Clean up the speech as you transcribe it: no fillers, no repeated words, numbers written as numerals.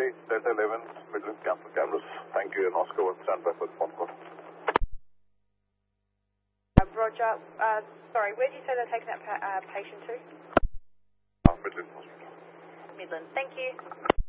Charlie, Delta 11, Midland cancel cameras. Thank you, and Oscar 1, stand by for the phone call. Roger. Sorry, where do you say they're taking that patient to? Midland Hospital. Midland. Thank you.